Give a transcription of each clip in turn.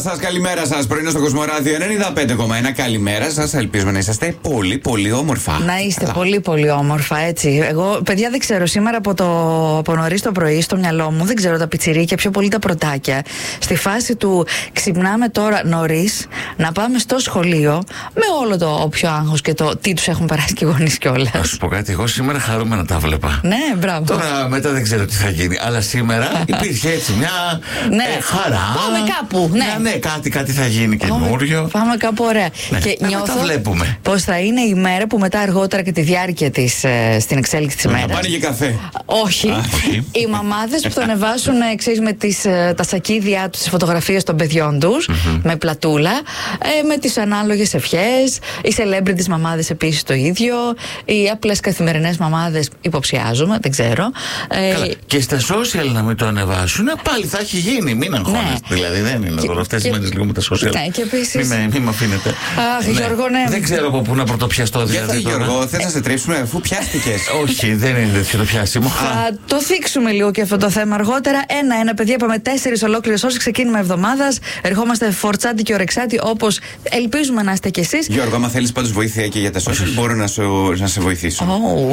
Σας καλημέρα σας, πρωινό στο Κοσμοράδιο 95,1. Καλημέρα σας, ελπίζουμε να είσαστε πολύ πολύ όμορφα. Να είστε πολύ πολύ όμορφα, έτσι. Εγώ, παιδιά, δεν ξέρω, σήμερα από νωρίς το πρωί στο μυαλό μου, δεν ξέρω τα πιτσιρίκια, πιο πολύ τα πρωτάκια. Στη φάση του ξυπνάμε τώρα νωρίς, να πάμε στο σχολείο, με όλο το όποιο άγχος και το τι τους έχουν περάσει και οι γονείς κιόλας. Να σου πω κάτι, εγώ σήμερα χαρούμενα τα βλέπα. Ναι, μπράβο. Τώρα μετά δεν ξέρω τι θα γίνει, αλλά σήμερα υπήρχε έτσι μια χαρά. Πάμε κάπου, ναι. Κάτι θα γίνει καινούριο. Πάμε κάπου ωραία. Ναι. Και νιώθω βλέπουμε πως θα είναι η μέρα που μετά αργότερα και τη διάρκεια της στην εξέλιξη της ημέρας. Να πάνε για καφέ. Όχι. Οι μαμάδες που θα ανεβάσουν με τα σακίδια τους, τις φωτογραφίες των παιδιών τους, με πλατούλα, με τις ανάλογες ευχές. Οι celebrities μαμάδες επίσης το ίδιο. Οι απλές καθημερινές μαμάδες υποψιάζομαι, δεν ξέρω. Καλά. Και στα social να μην το ανεβάσουν, πάλι θα έχει γίνει. Μην αγχώνεστε. Ναι. Δηλαδή δεν είναι τώρα αυτές τις μέρες λίγο με τα social. Ναι, και επίσης. Μην με αφήνετε. Αχ, ναι. Γιώργο, ναι. Δεν ξέρω από πού να πρωτοπιαστώ. Γιατί Γιώργο, θες να σε τρίψουμε αφού πιάστηκες? Όχι, δεν είναι τέτοιο το πιάσιμο. Θα το θίξουμε λίγο και αυτό το θέμα αργότερα. Ένα, παιδιά, είπαμε 4 ολόκληρες ώρες. Ξεκίνημα εβδομάδας. Ερχόμαστε φορτσάτι και ορεξάτι, όπως ελπίζουμε να είστε κι εσείς. Γιώργο, άμα θέλεις πάντως βοήθεια και για τα social, μπορώ να σε βοηθήσω.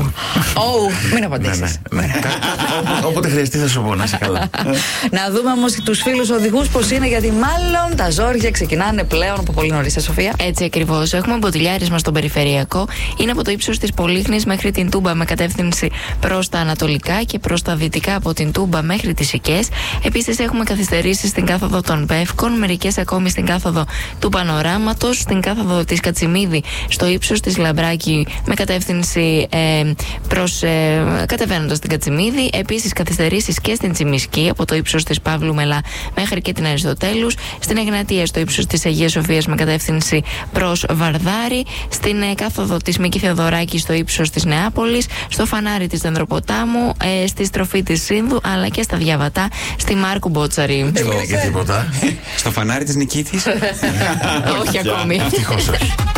Μην απαντήσεις. Όποτε χρειαστεί θα σου πω, να είσαι καλά. Να δούμε όμως τους φίλους οδηγούς πώς είναι, γιατί μάλλον τα ζόρια ξεκινάνε πλέον από πολύ νωρίς, Σοφία. Έτσι ακριβώς. Έχουμε μποτιλιάρισμα στον περιφερειακό. Είναι από το ύψος της Πολύχνης μέχρι την Τούμπα με κατεύθυνση προς τα ανατολικά και προς τα δυτικά από την Τούμπα μέχρι τις Σικές. Επίσης έχουμε καθυστερήσεις στην κάθοδο των Πεύκων, μερικές ακόμη στην κάθοδο του Πανοράματος, στην κάθοδο της Κατσιμίδη στο ύψος της Λαμπράκη με κατεύθυνση κατεβαίνοντας την Κατσιμίδη. Επίσης καθυστερήσεις και στην Τσιμισκή από το ύψος της Παύλου Μελά μέχρι και την Αριστοτέλους. Στην Εγνατία στο ύψος της Αγίας Σοφίας με κατεύθυνση προς Βαρδάρη. Στην κάθοδο της Μίκη Θεοδωράκη στο ύψος της Νεάπολης. Στο φανάρι της Δενδροποτάμου. Στη στροφή της Σύνδου αλλά και στα Διαβατά στη Μάρκου Μπότσαρη. Δεν και τίποτα. Στο φανάρι της Νικήτης. Όχι ακόμη. Ευτυχώς όχι.